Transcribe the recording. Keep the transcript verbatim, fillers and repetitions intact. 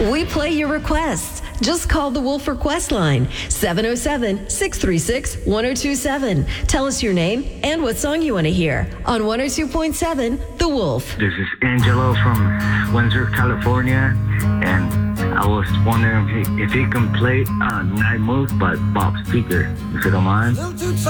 We play your requests. Just call the Wolf Request line, seven oh seven, six three six, one oh two seven. Tell us your name and what song you want to hear on one oh two point seven The Wolf. This is Angelo from Windsor, California, and I was wondering if he, if he can play uh, Night Moves by Bob Seger, if you don't mind.